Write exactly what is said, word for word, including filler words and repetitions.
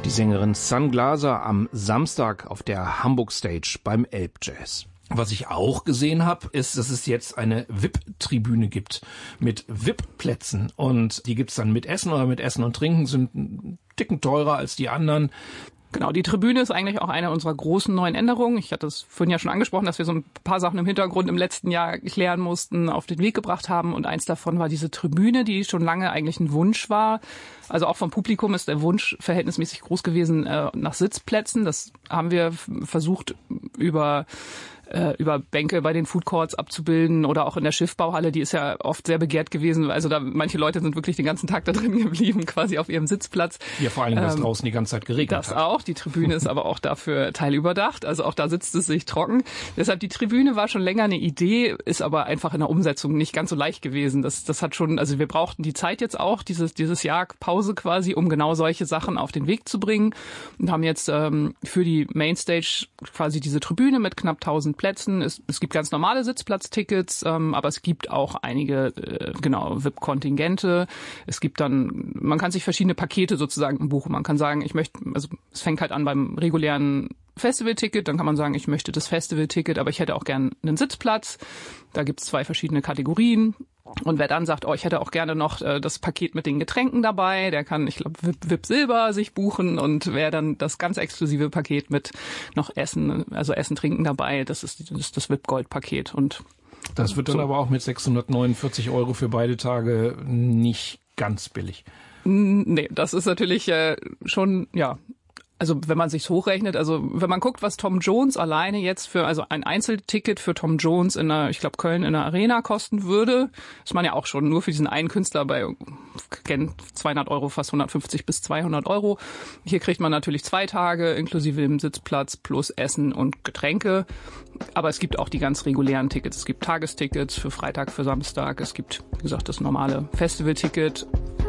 Die Sängerin Sun Glaser am Samstag auf der Hamburg Stage beim Elbjazz. Was ich auch gesehen habe, ist, dass es jetzt eine V I P-Tribüne gibt mit V I P-Plätzen. Und die gibt's dann mit Essen oder mit Essen und Trinken, sind einen Ticken teurer als die anderen. Genau, die Tribüne ist eigentlich auch eine unserer großen neuen Änderungen. Ich hatte es vorhin ja schon angesprochen, dass wir so ein paar Sachen im Hintergrund im letzten Jahr klären mussten, auf den Weg gebracht haben. Und eins davon war diese Tribüne, die schon lange eigentlich ein Wunsch war. Also auch vom Publikum ist der Wunsch verhältnismäßig groß gewesen äh, nach Sitzplätzen. Das haben wir versucht über über Bänke bei den Food Courts abzubilden oder auch in der Schiffbauhalle, die ist ja oft sehr begehrt gewesen. Also da manche Leute sind wirklich den ganzen Tag da drin geblieben, quasi auf ihrem Sitzplatz. Ja, vor allem, weil es ähm, draußen die ganze Zeit geregnet das hat. Das auch. Die Tribüne ist aber auch dafür teilüberdacht. Also auch da sitzt es sich trocken. Deshalb die Tribüne war schon länger eine Idee, ist aber einfach in der Umsetzung nicht ganz so leicht gewesen. Das, das hat schon, also wir brauchten die Zeit jetzt auch, dieses, dieses Jahr Pause quasi, um genau solche Sachen auf den Weg zu bringen und haben jetzt ähm, für die Mainstage quasi diese Tribüne mit knapp tausend Plätzen. Es, es gibt ganz normale Sitzplatztickets, ähm, aber es gibt auch einige, äh, genau, V I P-Kontingente. Es gibt dann, man kann sich verschiedene Pakete sozusagen buchen. Man kann sagen, ich möchte, also es fängt halt an beim regulären Festivalticket, dann kann man sagen, ich möchte das Festivalticket, aber ich hätte auch gern einen Sitzplatz. Da gibt es zwei verschiedene Kategorien. Und wer dann sagt, oh, ich hätte auch gerne noch äh, das Paket mit den Getränken dabei, der kann, ich glaube, V I P, V I P Silber sich buchen. Und wer dann das ganz exklusive Paket mit noch Essen, also Essen, Trinken dabei, das ist das, ist das V I P Gold Paket. Und das wird dann so. Aber auch mit sechshundertneunundvierzig Euro für beide Tage nicht ganz billig. Nee, das ist natürlich äh, schon, ja, also wenn man sich's hochrechnet, also wenn man guckt, was Tom Jones alleine jetzt für, also ein Einzelticket für Tom Jones in der, ich glaube Köln in der Arena kosten würde, ist man ja auch schon nur für diesen einen Künstler bei zweihundert Euro, fast hundertfünfzig bis zweihundert Euro. Hier kriegt man natürlich zwei Tage inklusive dem Sitzplatz plus Essen und Getränke. Aber es gibt auch die ganz regulären Tickets. Es gibt Tagestickets für Freitag, für Samstag. Es gibt, wie gesagt, das normale Festivalticket.